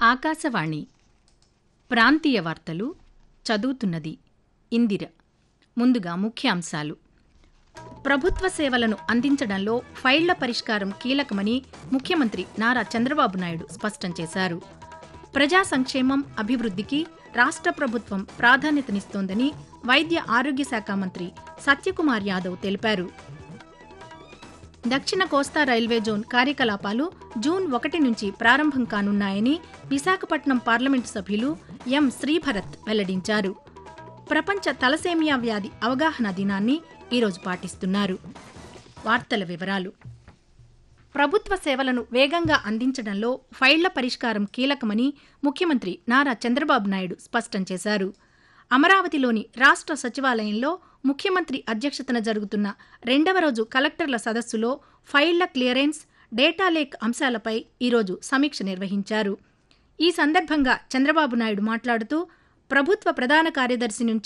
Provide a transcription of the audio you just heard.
ఆకాశవాణి ప్రాంతీయ వార్తలు చదువుతున్నది ఇందిర. ముందుగా ముఖ్యాంశాలు. ప్రభుత్వ సేవలను అందించడంలో ఫైళ్ల పరిష్కారం కీలకమని ముఖ్యమంత్రి నారా చంద్రబాబు నాయుడు స్పష్టం చేశారు. ప్రజా సంక్షేమం, అభివృద్ధికి రాష్ట్ర ప్రభుత్వం ప్రాధాన్యతనిస్తోందని వైద్య ఆరోగ్య శాఖ మంత్రి సత్యకుమార్ యాదవ్ తెలిపారు. దక్షిణ కోస్తా రైల్వే జోన్ కార్యకలాపాలు జూన్ 1 నుంచి ప్రారంభం కానున్నాయని విశాఖపట్నం పార్లమెంటు సభ్యులు ఎం శ్రీభరత్ వెల్లడించారు. ప్రపంచ తలసేమియా వ్యాధి అవగాహన దినాన్ని ఈరోజు పాటిస్తున్నారు. వార్తల వివరాలు. ప్రభుత్వ సేవలను వేగంగా అందించడంలో ఫైళ్ల పరిష్కారం కీలకమని ముఖ్యమంత్రి నారా చంద్రబాబు నాయుడు స్పష్టం చేశారు. అమరావతిలోని రాష్ట్ర సచివాలయంలో ముఖ్యమంత్రి అధ్యక్షతన జరుగుతున్న 2వ రోజు కలెక్టర్ల సదస్సులో ఫైళ్ల క్లియరెన్స్, డేటా లేక్ అంశాలపై ఈరోజు సమీక్ష నిర్వహించారు. ఈ సందర్భంగా చంద్రబాబు నాయుడు మాట్లాడుతూ ప్రభుత్వ ప్రధాన కార్యదర్శి నుంచి